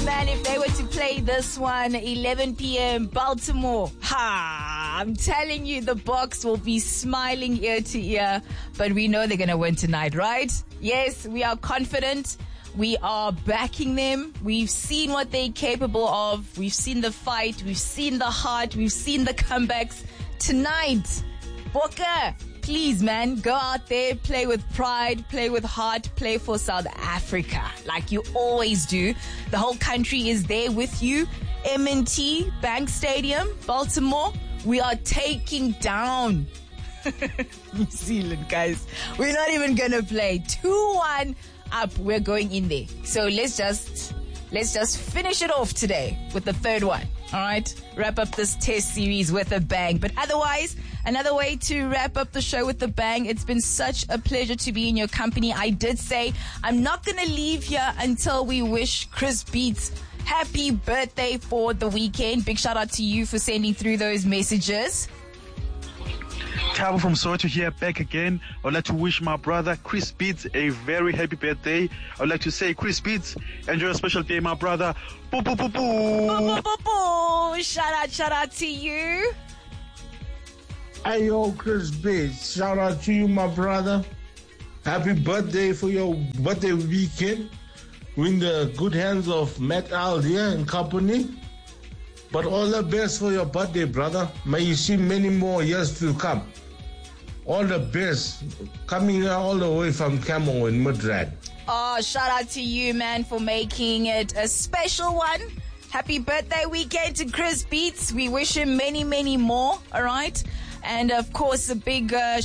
man, if they were to play this one, 11 p.m. Baltimore, I'm telling you, the box will be smiling ear to ear, but we know they're going to win tonight, right? Yes, we are confident. We are backing them. We've seen what they're capable of. We've seen the fight. We've seen the heart. We've seen the comebacks. Tonight, Bokke, please, man, go out there, play with pride, play with heart, play for South Africa like you always do. The whole country is there with you. M&T Bank Stadium, Baltimore, we are taking down New Zealand, guys. We're not even going to play. 2-1 up. We're going in there. So let's just finish it off today with the third one. All right. Wrap up this test series with a bang. But otherwise, another way to wrap up the show with a bang. It's been such a pleasure to be in your company. I did say I'm not going to leave here until we wish Chris Beats happy birthday for the weekend. Big shout out to you for sending through those messages. Tabo from Soweto here, back again. I would like to wish my brother Chris Beats a very happy birthday. I would like to say, Chris Beats, enjoy a special day, my brother. Boo, boo, boo, boo. Boo, boo, boo, boo. Shout out to you. Hey, yo, Chris Beats, shout out to you, my brother. Happy birthday for your birthday weekend. We're in the good hands of Matt Aldia and company. But all the best for your birthday, brother. May you see many more years to come. All the best. Coming all the way from Camel in Midrand. Oh, shout out to you, man, for making it a special one. Happy birthday weekend to Chris Beats. We wish him many, many more, all right? And, of course, a big